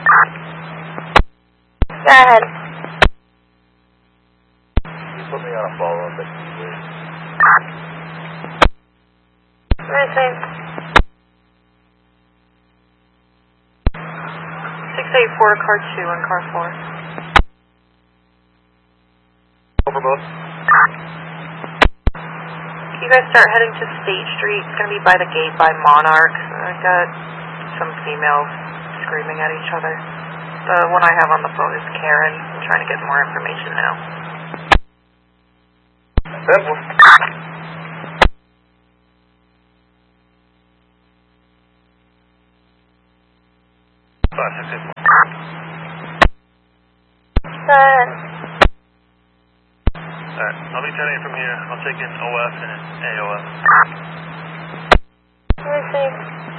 Go ahead. You put me on a follow-up, please. Receive. 684, car 2 and car 4. Over both. You guys start heading to State Street. It's going to be by the gate by Monarch. I got some females screaming at each other. The one I have on the phone is Karen. I'm trying to get more information now. Simple. Go ahead. Alright, I'll be turning it from here. I'll take in OF and an AOF. Receive.